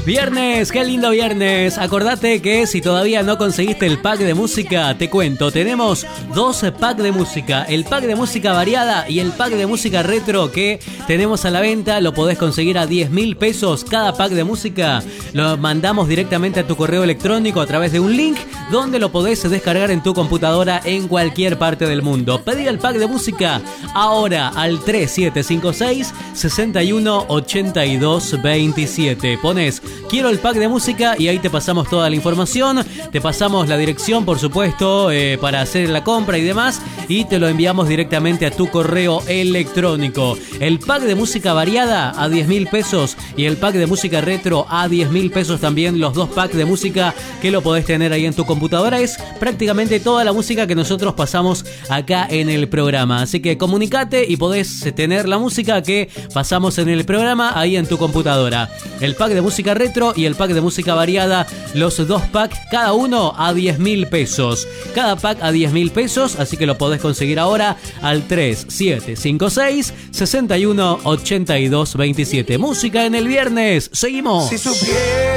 Viernes, qué lindo viernes. Acordate que si todavía no conseguiste el pack de música, te cuento, tenemos dos packs de música. El pack de música variada y el pack de música retro que tenemos a la venta. Lo podés conseguir a 10.000 pesos cada pack de música. Lo mandamos directamente a tu correo electrónico a través de un link donde lo podés descargar en tu computadora en cualquier parte del mundo. Pedí el pack de música ahora al 3756 61 82 27. Pones quiero el pack de música y ahí te pasamos toda la información, te pasamos la dirección, por supuesto, para hacer la compra y demás, y te lo enviamos directamente a tu correo electrónico. El pack de música variada a 10.000 pesos y el pack de música retro a 10.000 pesos también. Los dos packs de música que lo podés tener ahí en tu computadora. Es prácticamente toda la música que nosotros pasamos acá en el programa, así que comunicate y podés tener la música que pasamos en el programa ahí en tu computadora. El pack de música retro y el pack de música variada, los dos packs, cada uno a 10.000 pesos. Cada pack a 10.000 pesos, así que lo podés conseguir ahora al 3756 61 82 27. Música en el viernes. Seguimos. Si